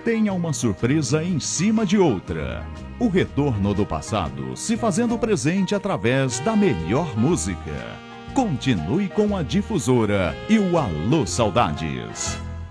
tenha uma surpresa em cima de outra. O retorno do passado se fazendo presente através da melhor música. Continue com a Difusora e o Alô Saudades.